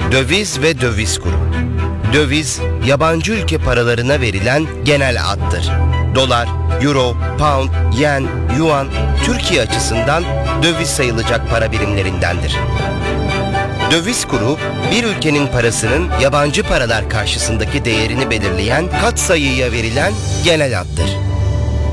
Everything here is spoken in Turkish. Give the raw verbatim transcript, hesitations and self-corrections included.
Döviz ve döviz kuru. Döviz, yabancı ülke paralarına verilen genel addır. Dolar, euro, pound, yen, yuan, Türkiye açısından döviz sayılacak para birimlerindendir. Döviz kuru, bir ülkenin parasının yabancı paralar karşısındaki değerini belirleyen katsayıya verilen genel addır.